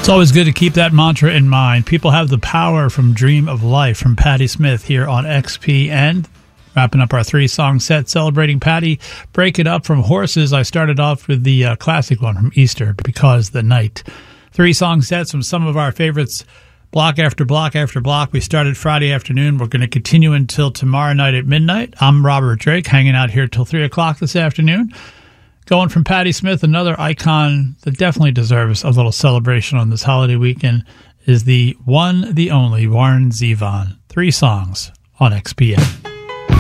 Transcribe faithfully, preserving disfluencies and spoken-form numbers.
It's always good to keep that mantra in mind. People have the power from Dream of Life from Patti Smith here on X P N. Wrapping up our three-song set celebrating Patti. Break It Up from Horses. I started off with the uh, classic one from Easter, Because the Night. Three-song sets from some of our favorites, block after block after block. We started Friday afternoon. We're going to continue until tomorrow night at midnight. I'm Robert Drake, hanging out here till three o'clock this afternoon. Going from Patti Smith, another icon that definitely deserves a little celebration on this holiday weekend is the one, the only Warren Zevon. Three songs on X P N.